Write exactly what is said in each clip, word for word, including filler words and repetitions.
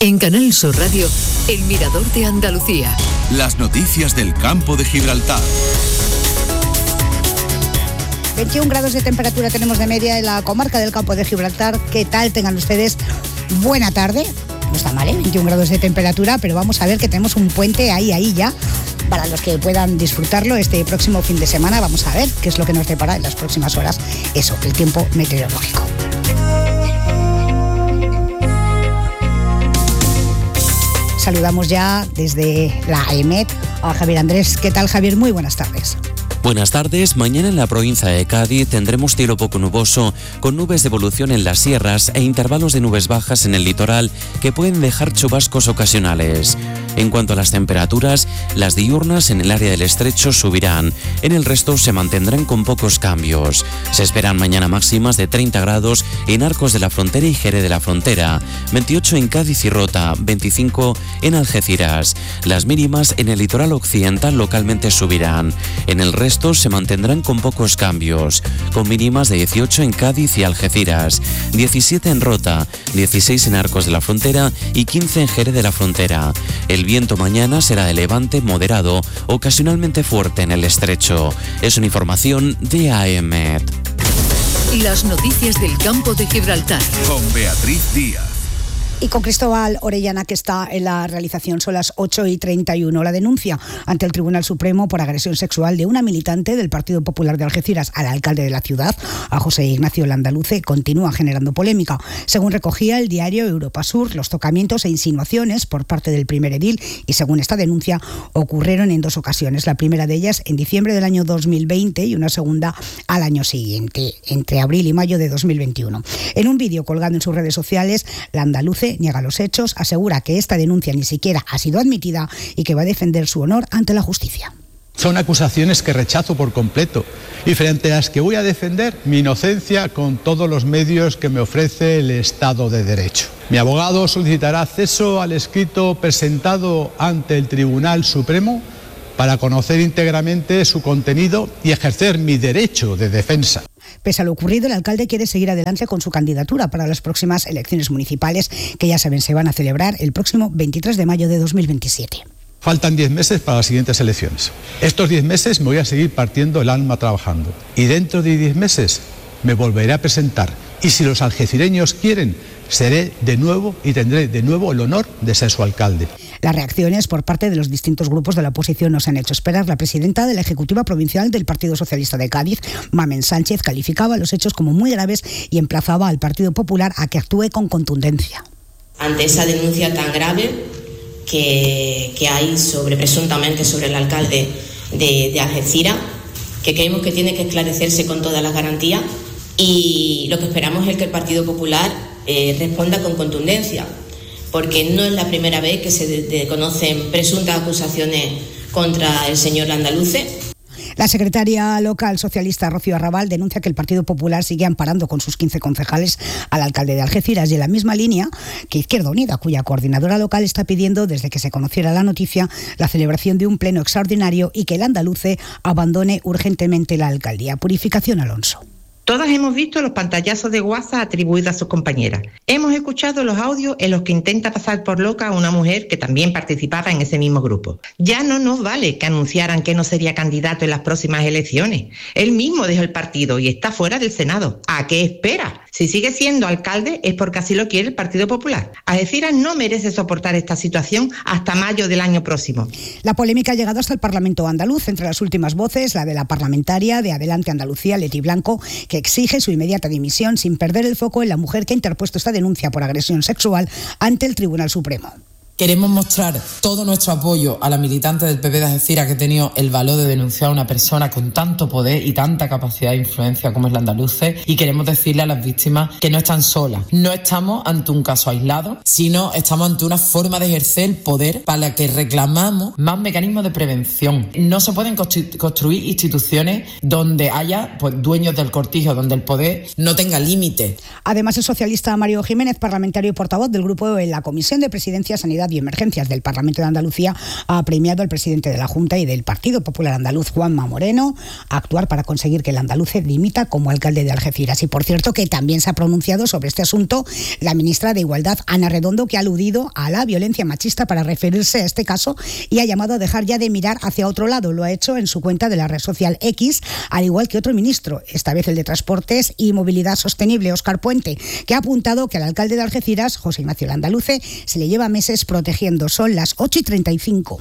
En Canal Sur Radio, El Mirador de Andalucía. Las noticias del campo de Gibraltar. veintiún grados de temperatura tenemos de media en la comarca del Campo de Gibraltar. ¿Qué tal? Tengan ustedes buena tarde. No está mal, ¿eh? veintiún grados de temperatura, pero vamos a ver que tenemos un puente ahí, ahí ya, para los que puedan disfrutarlo este próximo fin de semana. Vamos a ver qué es lo que nos depara en las próximas horas. Eso, el tiempo meteorológico. Saludamos ya desde la A E M E T a Javier Andrés. ¿Qué tal, Javier? Muy buenas tardes. Buenas tardes. Mañana en la provincia de Cádiz tendremos cielo poco nuboso, con nubes de evolución en las sierras e intervalos de nubes bajas en el litoral que pueden dejar chubascos ocasionales. En cuanto a las temperaturas, las diurnas en el área del estrecho subirán. En el resto se mantendrán con pocos cambios. Se esperan mañana máximas de treinta grados en Arcos de la Frontera y Jerez de la Frontera, veintiocho en Cádiz y Rota, veinticinco en Algeciras. Las mínimas en el litoral occidental localmente subirán. En el resto se mantendrán con pocos cambios, con mínimas de dieciocho en Cádiz y Algeciras, diecisiete en Rota, dieciséis en Arcos de la Frontera y quince en Jerez de la Frontera. El viento mañana será de levante moderado, ocasionalmente fuerte en el estrecho. Es una información de A E M E T. Las noticias del Campo de Gibraltar. Con Beatriz Díaz. Y con Cristóbal Orellana, que está en la realización. Son las ocho y treinta y uno. La denuncia ante el Tribunal Supremo por agresión sexual de una militante del Partido Popular de Algeciras al alcalde de la ciudad, a José Ignacio Landaluce, continúa generando polémica. Según recogía el diario Europa Sur, los tocamientos e insinuaciones por parte del primer edil, y según esta denuncia, ocurrieron en dos ocasiones. La primera de ellas en diciembre del año dos mil veinte y una segunda al año siguiente, entre abril y mayo de dos mil veintiuno. En un vídeo colgado en sus redes sociales, Landaluce niega los hechos, asegura que esta denuncia ni siquiera ha sido admitida y que va a defender su honor ante la justicia. Son acusaciones que rechazo por completo y frente a las que voy a defender mi inocencia con todos los medios que me ofrece el Estado de Derecho. Mi abogado solicitará acceso al escrito presentado ante el Tribunal Supremo para conocer íntegramente su contenido y ejercer mi derecho de defensa. Pese a lo ocurrido, el alcalde quiere seguir adelante con su candidatura para las próximas elecciones municipales, que ya saben se van a celebrar el próximo veintitrés de mayo de dos mil veintisiete. Faltan diez meses para las siguientes elecciones. Estos diez meses me voy a seguir partiendo el alma trabajando. Y dentro de diez meses me volveré a presentar. Y si los algecireños quieren, seré de nuevo y tendré de nuevo el honor de ser su alcalde. Las reacciones por parte de los distintos grupos de la oposición nos han hecho esperar. La presidenta de la Ejecutiva Provincial del Partido Socialista de Cádiz, Mamen Sánchez, calificaba los hechos como muy graves y emplazaba al Partido Popular a que actúe con contundencia. Ante esa denuncia tan grave que, que hay sobre presuntamente sobre el alcalde de, de Algeciras, que creemos que tiene que esclarecerse con todas las garantías, y lo que esperamos es que el Partido Popular eh, responda con contundencia, porque no es la primera vez que se de- de conocen presuntas acusaciones contra el señor Landaluce. La secretaria local socialista Rocío Arrabal denuncia que el Partido Popular sigue amparando con sus quince concejales al alcalde de Algeciras, y en la misma línea que Izquierda Unida, cuya coordinadora local está pidiendo desde que se conociera la noticia la celebración de un pleno extraordinario y que el Landaluce abandone urgentemente la alcaldía. Purificación Alonso. Todas hemos visto los pantallazos de WhatsApp atribuidos a sus compañeras. Hemos escuchado los audios en los que intenta pasar por loca a una mujer que también participaba en ese mismo grupo. Ya no nos vale que anunciaran que no sería candidato en las próximas elecciones. Él mismo dejó el partido y está fuera del Senado. ¿A qué espera? Si sigue siendo alcalde es porque así lo quiere el Partido Popular. Algeciras no merece soportar esta situación hasta mayo del año próximo. La polémica ha llegado hasta el Parlamento andaluz. Entre las últimas voces, la de la parlamentaria de Adelante Andalucía, Leti Blanco, que exige su inmediata dimisión sin perder el foco en la mujer que ha interpuesto esta denuncia por agresión sexual ante el Tribunal Supremo. Queremos mostrar todo nuestro apoyo a la militante del P P de Algeciras que ha tenido el valor de denunciar a una persona con tanto poder y tanta capacidad de influencia como es Landaluce, y queremos decirle a las víctimas que no están solas. No estamos ante un caso aislado, sino estamos ante una forma de ejercer el poder para la que reclamamos más mecanismos de prevención. No se pueden constru- construir instituciones donde haya pues, dueños del cortijo, donde el poder no tenga límites. Además, el socialista Mario Jiménez, parlamentario y portavoz del grupo en la Comisión de Presidencia, Sanidad Seguridad y Emergencias del Parlamento de Andalucía ha premiado al presidente de la Junta y del Partido Popular Andaluz, Juanma Moreno, a actuar para conseguir que el andaluce dimita como alcalde de Algeciras. Y por cierto que también se ha pronunciado sobre este asunto la ministra de Igualdad, Ana Redondo, que ha aludido a la violencia machista para referirse a este caso y ha llamado a dejar ya de mirar hacia otro lado. Lo ha hecho en su cuenta de la red social X, al igual que otro ministro, esta vez el de Transportes y Movilidad Sostenible, Óscar Puente, que ha apuntado que al alcalde de Algeciras, José Ignacio Landaluce, se le lleva meses protegiendo. Son las ocho y treinta y cinco.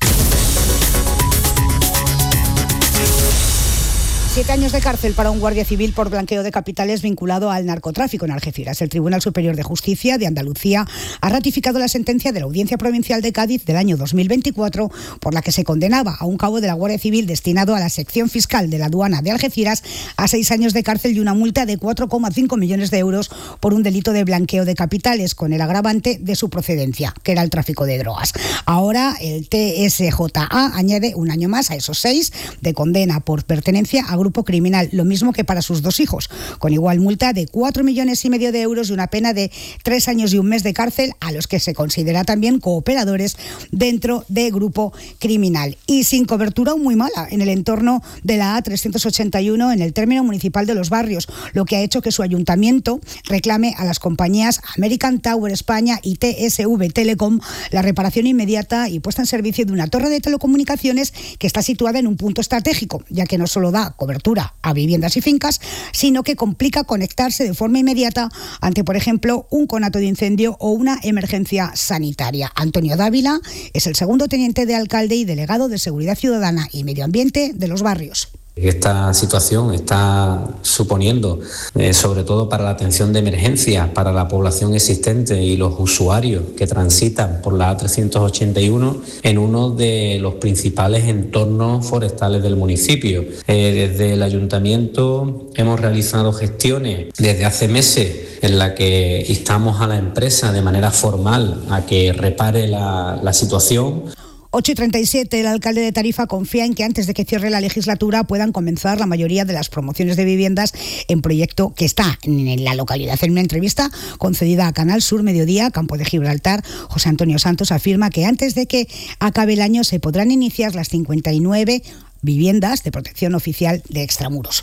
Siete años de cárcel para un guardia civil por blanqueo de capitales vinculado al narcotráfico en Algeciras. El Tribunal Superior de Justicia de Andalucía ha ratificado la sentencia de la Audiencia Provincial de Cádiz del año dos mil veinticuatro por la que se condenaba a un cabo de la Guardia Civil destinado a la sección fiscal de la aduana de Algeciras a seis años de cárcel y una multa de cuatro coma cinco millones de euros por un delito de blanqueo de capitales con el agravante de su procedencia, que era el tráfico de drogas. Ahora el T S J A añade un año más a esos seis de condena por pertenencia a grupo criminal, lo mismo que para sus dos hijos, con igual multa de cuatro millones y medio de euros y una pena de tres años y un mes de cárcel a los que se considera también cooperadores dentro de grupo criminal. Y sin cobertura muy mala en el entorno de la A trescientos ochenta y uno en el término municipal de Los Barrios, lo que ha hecho que su ayuntamiento reclame a las compañías American Tower España y T S V Telecom la reparación inmediata y puesta en servicio de una torre de telecomunicaciones que está situada en un punto estratégico, ya que no solo da cobertura a viviendas y fincas, sino que complica conectarse de forma inmediata ante, por ejemplo, un conato de incendio o una emergencia sanitaria. Antonio Dávila es el segundo teniente de alcalde y delegado de Seguridad Ciudadana y Medio Ambiente de Los Barrios. Esta situación está suponiendo, eh, sobre todo para la atención de emergencias, para la población existente y los usuarios que transitan por la A trescientos ochenta y uno en uno de los principales entornos forestales del municipio. Eh, desde el ayuntamiento hemos realizado gestiones desde hace meses en la que instamos a la empresa de manera formal a que repare la, la situación. ocho y treinta y siete, el alcalde de Tarifa confía en que antes de que cierre la legislatura puedan comenzar la mayoría de las promociones de viviendas en proyecto que está en la localidad. En una entrevista concedida a Canal Sur Mediodía, Campo de Gibraltar, José Antonio Santos afirma que antes de que acabe el año se podrán iniciar las cincuenta y nueve viviendas de protección oficial de extramuros.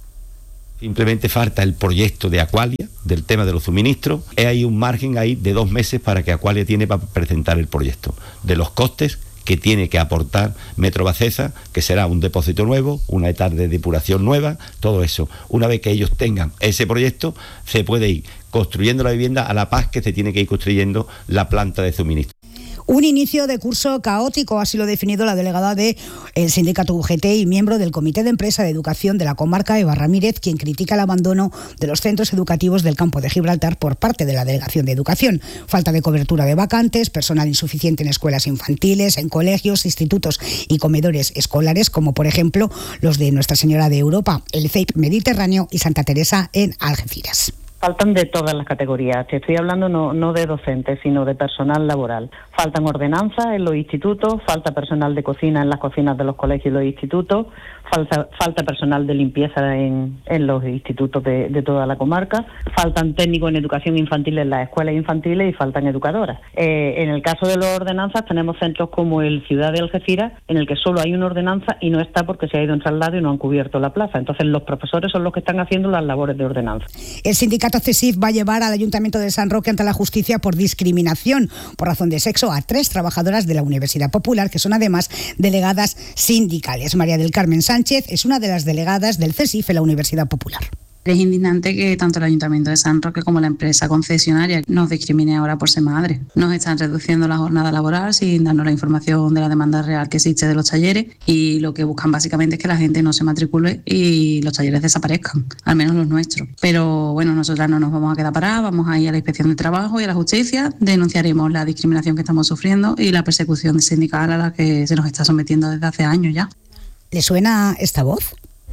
Simplemente falta el proyecto de Aqualia, del tema de los suministros. Hay un margen ahí de dos meses para que Aqualia tiene para presentar el proyecto, de los costes que tiene que aportar Metrobacesa, que será un depósito nuevo, una etapa de depuración nueva, todo eso. Una vez que ellos tengan ese proyecto, se puede ir construyendo la vivienda a la par que se tiene que ir construyendo la planta de suministro. Un inicio de curso caótico, así lo ha definido la delegada del sindicato U G T y miembro del Comité de Empresa de Educación de la comarca, Eva Ramírez, quien critica el abandono de los centros educativos del Campo de Gibraltar por parte de la Delegación de Educación. Falta de cobertura de vacantes, personal insuficiente en escuelas infantiles, en colegios, institutos y comedores escolares, como por ejemplo los de Nuestra Señora de Europa, el C E I P Mediterráneo y Santa Teresa en Algeciras. Faltan de todas las categorías. Te estoy hablando no, no de docentes, sino de personal laboral. Faltan ordenanzas en los institutos, falta personal de cocina en las cocinas de los colegios y los institutos, falta, falta personal de limpieza en, en los institutos de, de toda la comarca, faltan técnicos en educación infantil en las escuelas infantiles y faltan educadoras. Eh, en el caso de las ordenanzas tenemos centros como el Ciudad de Algeciras, en el que solo hay una ordenanza y no está porque se ha ido en traslado y no han cubierto la plaza. Entonces los profesores son los que están haciendo las labores de ordenanza. El sindicato CESIF va a llevar al Ayuntamiento de San Roque ante la justicia por discriminación por razón de sexo a tres trabajadoras de la Universidad Popular, que son además delegadas sindicales. María del Carmen Sánchez es una de las delegadas del CESIF en la Universidad Popular. Es indignante que tanto el Ayuntamiento de San Roque como la empresa concesionaria nos discrimine ahora por ser madre. Nos están reduciendo la jornada laboral sin darnos la información de la demanda real que existe de los talleres y lo que buscan básicamente es que la gente no se matricule y los talleres desaparezcan, al menos los nuestros. Pero bueno, nosotras no nos vamos a quedar paradas, vamos a ir a la Inspección de Trabajo y a la Justicia, denunciaremos la discriminación que estamos sufriendo y la persecución sindical a la que se nos está sometiendo desde hace años ya. ¿Le suena esta voz?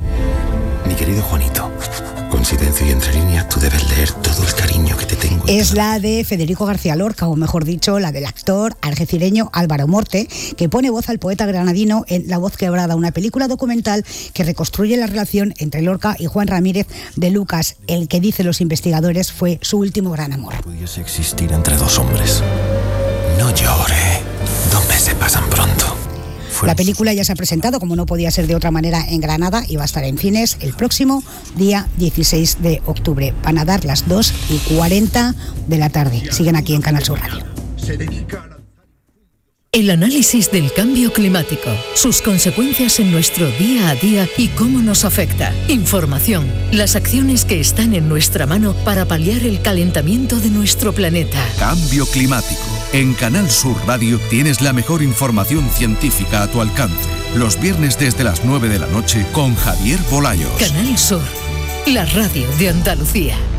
Mi querido Juanito, con silencio y entre líneas tú debes leer todo el cariño que te tengo. Es la de Federico García Lorca, o mejor dicho, la del actor algecireño Álvaro Morte, que pone voz al poeta granadino en La voz quebrada, una película documental que reconstruye la relación entre Lorca y Juan Ramírez de Lucas, el que, dicen los investigadores, fue su último gran amor. Pudiese existir entre dos hombres. No llore. Dos meses pasan pronto. La película ya se ha presentado, como no podía ser de otra manera, en Granada y va a estar en cines el próximo día dieciséis de octubre. Van a dar las dos y cuarenta de la tarde. Siguen aquí en Canal Sur Radio. El análisis del cambio climático, sus consecuencias en nuestro día a día y cómo nos afecta. Información, las acciones que están en nuestra mano para paliar el calentamiento de nuestro planeta. Cambio climático. En Canal Sur Radio tienes la mejor información científica a tu alcance. Los viernes desde las nueve de la noche con Javier Bolaños. Canal Sur, la radio de Andalucía.